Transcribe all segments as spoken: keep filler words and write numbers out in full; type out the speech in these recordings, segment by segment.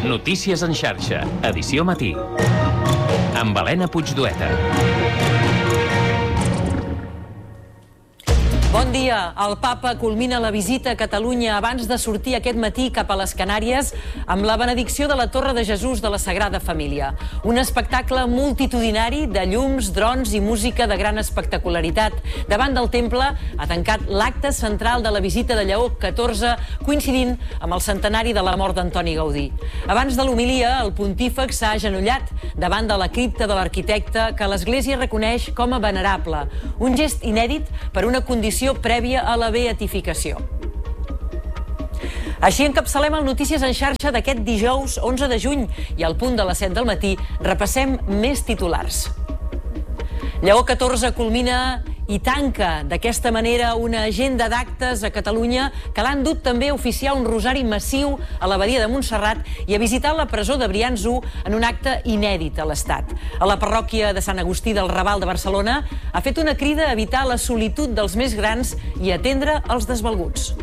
Notícies en xarxa, edició matí. Amb Helena Puigdueta. Bon dia. El papa culmina la visita a Catalunya abans de sortir aquest matí cap a les Canàries amb la benedicció de la Torre de Jesús de la Sagrada Família. Un espectacle multitudinari de llums, drons i música de gran espectacularitat. Davant del temple ha tancat l'acte central de la visita de Lleó catorze, coincidint amb el centenari de la mort d'Antoni Gaudí. Abans de l'homilia, el pontífex s'ha agenollat davant de la cripta de l'arquitecte que l'Església reconeix com a venerable. Un gest inèdit per una condició prèvia a la beatificació. Així encapçalem el Notícies en xarxa d'aquest dijous onze de juny i al punt de les set del matí repassem més titulars. Lleó catorze culmina i tanca d'aquesta manera una agenda d'actes a Catalunya que l'han dut també a oficiar un rosari massiu a l'abadia de Montserrat i a visitar la presó de Brians u en un acte inèdit a l'Estat. A la parròquia de Sant Agustí del Raval de Barcelona ha fet una crida a evitar la solitud dels més grans i atendre els desvalguts.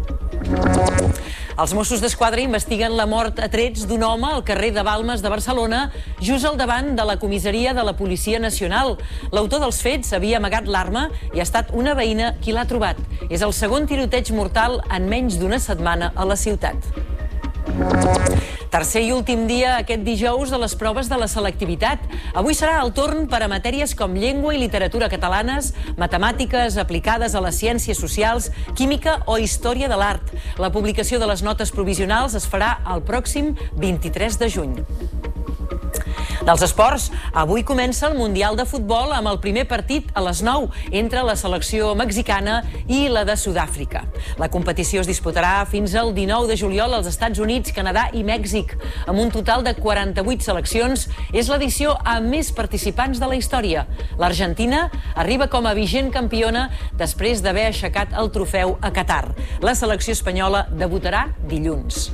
Els Mossos d'Esquadra investiguen la mort a trets d'un home al carrer de Balmes de Barcelona, just al davant de la comissaria de la Policia Nacional. L'autor dels fets havia amagat l'arma i ha estat una veïna qui l'ha trobat. És el segon tiroteig mortal en menys d'una setmana a la ciutat. Tercer i últim dia aquest dijous de les proves de la selectivitat. Avui serà el torn per a matèries com llengua i literatura catalanes, matemàtiques aplicades a les ciències socials, química o història de l'art. La publicació de les notes provisionals es farà el pròxim vint-i-tres de juny. Dels esports, avui comença el Mundial de Futbol amb el primer partit a les nou entre la selecció mexicana i la de Sud-àfrica. La competició es disputarà fins al dinou de juliol als Estats Units, Canadà i Mèxic. Amb un total de quaranta-vuit seleccions, és l'edició amb més participants de la història. L'Argentina arriba com a vigent campiona després d'haver aixecat el trofeu a Qatar. La selecció espanyola debutarà dilluns.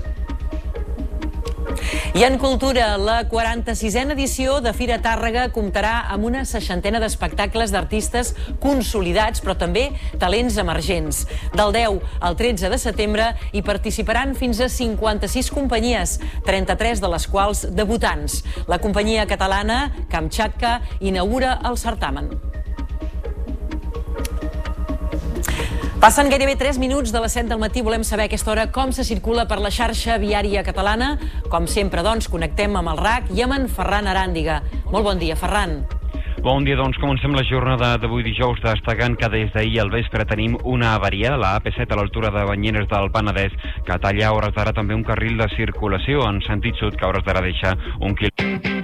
I en cultura, la quaranta-sisena edició de Fira Tàrrega comptarà amb una seixantena d'espectacles d'artistes consolidats, però també talents emergents. Del deu al tretze de setembre hi participaran fins a cinquanta-sis companyies, trenta-tres de les quals debutants. La companyia catalana Kamchatka inaugura el certamen. Passen gairebé tres minuts de les set del matí. Volem saber a aquesta hora com se circula per la xarxa viària catalana. Com sempre, doncs, connectem amb el R A C i amb en Ferran Aràndiga. Molt bon dia, Ferran. Bon dia, doncs comencem la jornada d'avui dijous destacant que des d'ahir al vespre tenim una avaria a la A P set a l'altura de Banyeres del Penedès que talla a hores d'ara també un carril de circulació en sentit sud que a hores d'ara deixa un quilòmetre.